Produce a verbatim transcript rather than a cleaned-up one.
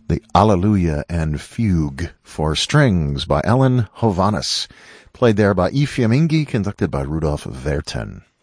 the Alleluia and Fugue for strings by Ellen Hovhaness, played there by E. Fiammingi, conducted by Rudolf Verten.